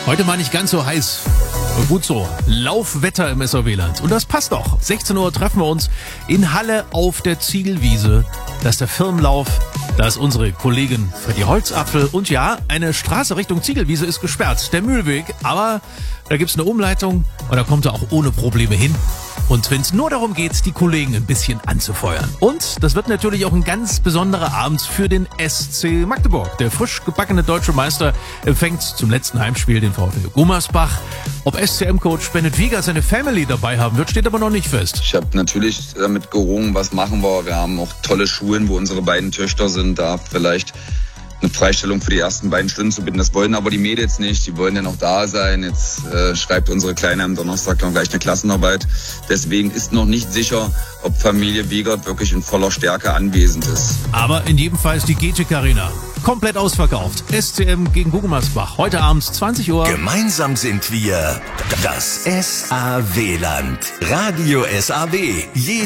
Heute mal nicht ganz so heiß. Gut so. Laufwetter im SAW-Land. Und das passt doch. 16 Uhr treffen wir uns in Halle auf der Ziegelwiese. Da ist der Firmenlauf. Da ist unsere Kollegin Freddy Holzapfel. Und ja, eine Straße Richtung Ziegelwiese ist gesperrt. Der Mühlweg. Aber da gibt's eine Umleitung. Und da kommt er auch ohne Probleme hin. Und wenn es nur darum geht, die Kollegen ein bisschen anzufeuern. Und das wird natürlich auch ein ganz besonderer Abend für den SC Magdeburg. Der frisch gebackene deutsche Meister empfängt zum letzten Heimspiel den VfL Gummersbach. Ob SCM-Coach Bennett Wieger seine Family dabei haben wird, steht aber noch nicht fest. Ich habe natürlich damit gerungen, was machen wir. Wir haben auch tolle Schulen, wo unsere beiden Töchter sind. Da vielleicht eine Freistellung für die ersten beiden Stunden zu bitten. Das wollen aber die Mädels nicht. Die wollen ja noch da sein. Jetzt schreibt unsere Kleine am Donnerstag noch gleich eine Klassenarbeit. Deswegen ist noch nicht sicher, ob Familie Wiegert wirklich in voller Stärke anwesend ist. Aber in jedem Fall ist die GTK Arena komplett ausverkauft. SCM gegen Guggenmasbach. Heute Abend 20 Uhr. Gemeinsam sind wir das SAW-Land. Radio SAW.